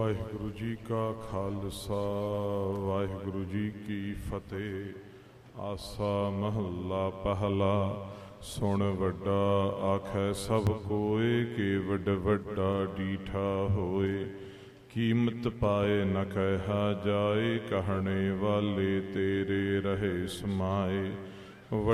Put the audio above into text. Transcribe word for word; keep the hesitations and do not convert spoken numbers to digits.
ਵਾਹਿਗੁਰੂ ਜੀ ਕਾ ਖਾਲਸਾ ਵਾਹਿਗੁਰੂ ਜੀ ਕੀ ਫਤਿਹ। ਆਸਾ ਮਹੱਲਾ ਪਹਿਲਾ। ਸੁਣ ਵੱਡਾ ਆਖੈ ਸਭ ਕੋਇ, ਕਿ ਵੱਡ ਵੱਡਾ ਡੀਠਾ ਹੋਏ। ਕੀਮਤ ਪਾਏ ਨ ਕਹਿਆ ਜਾਏ, ਕਹਿਣੇ ਵਾਲੇ ਤੇਰੇ ਰਹੇ ਸਮਾਏ।